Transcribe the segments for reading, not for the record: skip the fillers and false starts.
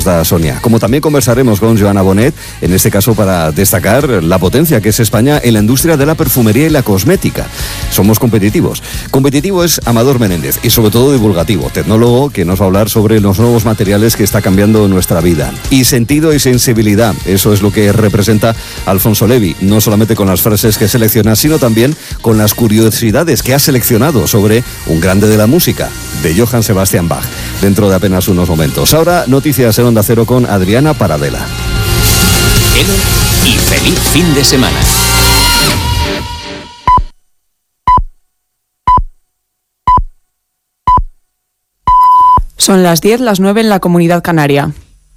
nos da Sonia. Como también conversaremos con Joana Bonet, en este caso para destacar la potencia que es España en la industria de la perfumería y la cosmética. Somos competitivos. Competitivo es Amador Menéndez y sobre todo divulgativo, tecnólogo que nos va a hablar sobre los nuevos materiales que está cambiando nuestra vida. Y sentido y sensibilidad, eso es lo que representa Alfonso Levi, no solamente con las frases que selecciona, sino también con las curiosidades que ha seleccionado sobre un grande de la música, de Johann Sebastian Bach, dentro de apenas unos momentos. Ahora, noticias en Onda Cero con Adriana Paradela. Y feliz fin de semana. Son las 10, las 9 en la Comunidad Canaria.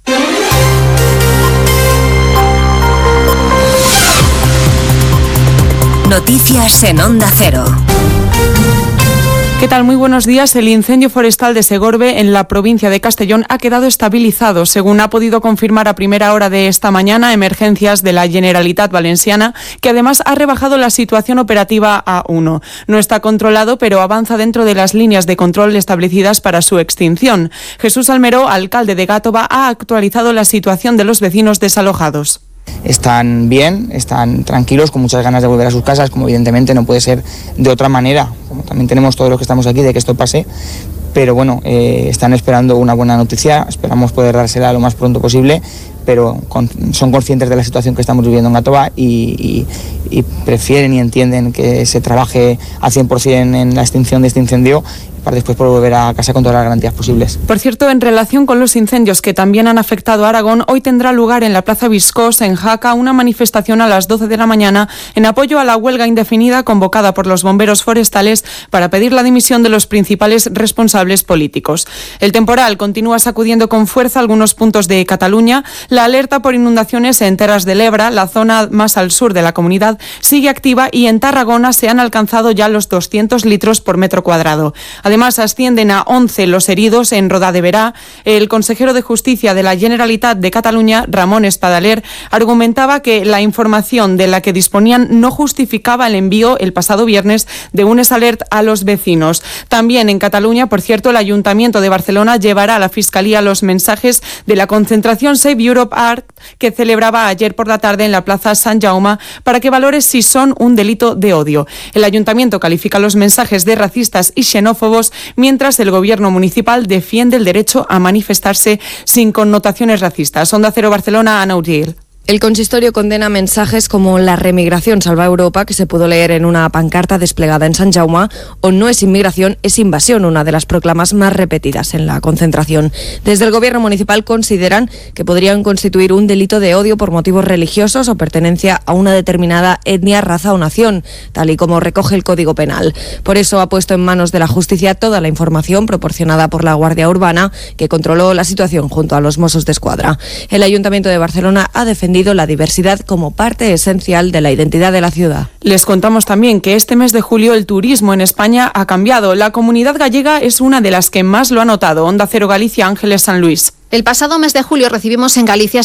Noticias en Onda Cero. ¿Qué tal? Muy buenos días. El incendio forestal de Segorbe, en la provincia de Castellón, ha quedado estabilizado, según ha podido confirmar a primera hora de esta mañana Emergencias de la Generalitat Valenciana, que además ha rebajado la situación operativa a 1. No está controlado, pero avanza dentro de las líneas de control establecidas para su extinción. Jesús Almeró, alcalde de Gàtova, ha actualizado la situación de los vecinos desalojados. Están bien, están tranquilos, con muchas ganas de volver a sus casas, como evidentemente no puede ser de otra manera, como también tenemos todos los que estamos aquí, de que esto pase, pero bueno, están esperando una buena noticia, esperamos poder dársela lo más pronto posible, pero son conscientes de la situación que estamos viviendo en Gàtova y prefieren y entienden que se trabaje al 100% en la extinción de este incendio, para después poder volver a casa con todas las garantías posibles. Por cierto, en relación con los incendios que también han afectado a Aragón, hoy tendrá lugar en la Plaza Viscós, en Jaca, una manifestación a las 12 de la mañana en apoyo a la huelga indefinida convocada por los bomberos forestales para pedir la dimisión de los principales responsables políticos. El temporal continúa sacudiendo con fuerza algunos puntos de Cataluña. La alerta por inundaciones en Terras de l'Ebre, la zona más al sur de la comunidad, sigue activa y en Tarragona se han alcanzado ya los 200 litros por metro cuadrado. Además, ascienden a 11 los heridos en Roda de Berà. El consejero de Justicia de la Generalitat de Cataluña, Ramon Espadaler, argumentaba que la información de la que disponían no justificaba el envío el pasado viernes de un alert a los vecinos. También en Cataluña, por cierto, el Ayuntamiento de Barcelona llevará a la Fiscalía los mensajes de la concentración Save Europe Art que celebraba ayer por la tarde en la Plaza Sant Jaume para que valore si son un delito de odio. El Ayuntamiento califica los mensajes de racistas y xenófobos, mientras el gobierno municipal defiende el derecho a manifestarse sin connotaciones racistas. Onda Cero Barcelona, Ana Uriel. El consistorio condena mensajes como la remigración salva Europa, que se pudo leer en una pancarta desplegada en Sant Jaume, o no es inmigración, es invasión, una de las proclamas más repetidas en la concentración. Desde el gobierno municipal consideran que podrían constituir un delito de odio por motivos religiosos o pertenencia a una determinada etnia, raza o nación, tal y como recoge el Código Penal. Por eso ha puesto en manos de la justicia toda la información proporcionada por la Guardia Urbana, que controló la situación junto a los Mossos d'Esquadra. El Ayuntamiento de Barcelona ha defendido la diversidad como parte esencial de la identidad de la ciudad. Les contamos también que este mes de julio el turismo en España ha cambiado. La comunidad gallega es una de las que más lo ha notado. Onda Cero Galicia, Ángeles San Luis. El pasado mes de julio recibimos en Galicia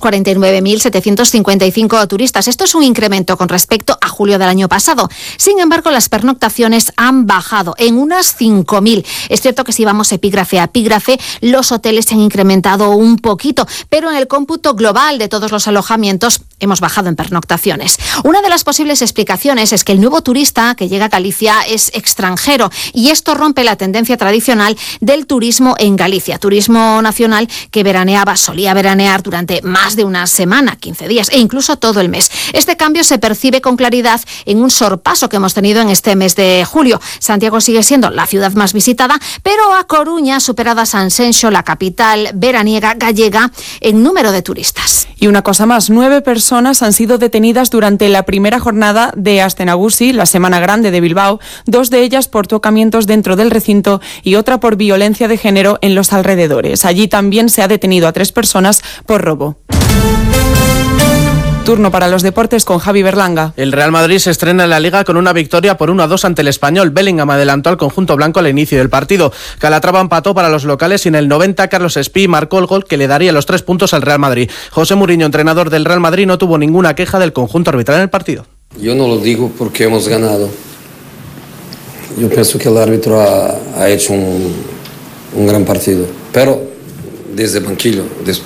649.755 turistas. Esto es un incremento con respecto a julio del año pasado. Sin embargo, las pernoctaciones han bajado en unas 5.000. Es cierto que si vamos epígrafe a epígrafe, los hoteles se han incrementado un poquito, pero en el cómputo global de todos los alojamientos hemos bajado en pernoctaciones. Una de las posibles explicaciones es que el nuevo turista que llega a Galicia es extranjero y esto rompe la tendencia tradicional del turismo en Galicia. Turismo nacional que solía veranear durante más de una semana, 15 días e incluso todo el mes. Este cambio se percibe con claridad en un sorpaso que hemos tenido en este mes de julio. Santiago sigue siendo la ciudad más visitada, pero A Coruña ha superado a Sanxenxo, la capital veraniega gallega, en número de turistas. Y una cosa más, 9 personas han sido detenidas durante la primera jornada de Astenagusi, la Semana Grande de Bilbao, 2 de ellas por tocamientos dentro del recinto y otra por violencia de género en los alrededores. Allí también se ha detenido a 3 personas por robo. Turno para los deportes con Javi Berlanga. El Real Madrid se estrena en la Liga con una victoria por 1-2 ante el Español. Bellingham adelantó al conjunto blanco al inicio del partido. Calatrava empató para los locales y en el 90 Carlos Espí marcó el gol que le daría los 3 puntos al Real Madrid. José Mourinho, entrenador del Real Madrid, no tuvo ninguna queja del conjunto arbitral en el partido. Yo no lo digo porque hemos ganado. Yo pienso que el árbitro ha hecho un gran partido, pero desde el banquillo,